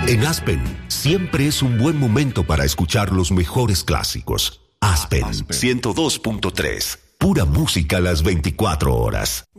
En Aspen, siempre es un buen momento para escuchar los mejores clásicos. Aspen 102.3. Pura música a las 24 horas.